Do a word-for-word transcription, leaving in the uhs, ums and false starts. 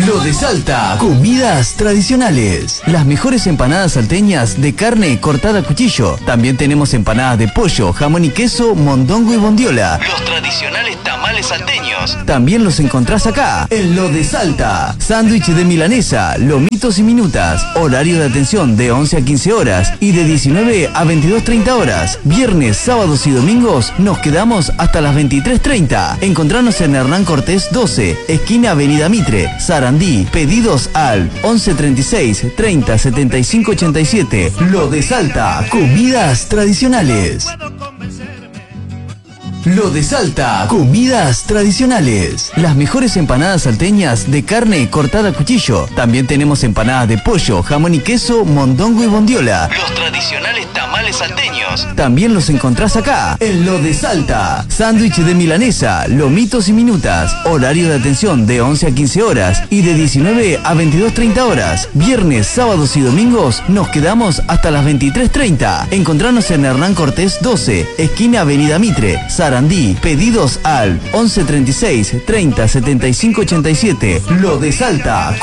Lo de Salta, comidas tradicionales. Las mejores empanadas salteñas de carne cortada a cuchillo. También tenemos empanadas de pollo, jamón y queso, mondongo y bondiola. Los tradicionales tamales salteños. También los encontrás acá, en Lo de Salta. Sándwich de milanesa, lomitos y minutas. Horario de atención de once a quince horas y de diecinueve a veintidós treinta horas. Viernes, sábados y domingos nos quedamos hasta las veintitrés treinta. Encontranos en Hernán Cortés doce, esquina Avenida Mitre, Sarandí. Pedidos al once treinta y seis, treinta, setenta y cinco ochenta y siete. Lo de Salta, comidas tradicionales. Lo de Salta, comidas tradicionales. Las mejores empanadas salteñas de carne cortada a cuchillo. También tenemos empanadas de pollo, jamón y queso, mondongo y bondiola. Los tradicionales tamales salteños. También los encontrás acá, en Lo de Salta. Sándwich de milanesa, lomitos y minutas. Horario de atención de once a quince horas y de diecinueve a veintidós treinta horas. Viernes, sábados y domingos nos quedamos hasta las veintitrés treinta. Encontranos en Hernán Cortés doce, esquina Avenida Mitre, Sarandí. Pedidos al once treinta y seis, treinta, setenta y cinco ochenta y siete. Lo de Salta.